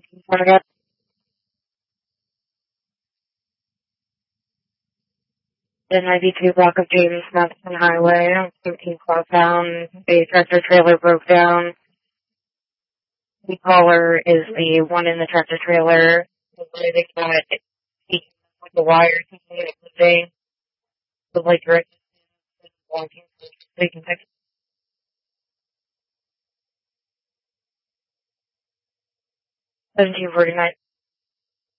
The 92 block of James Madison Highway, 15 southbound. A tractor trailer broke down. The caller is the one in the tractor trailer. They got with the wire taking it today. The like direct walking so they can fix 1749.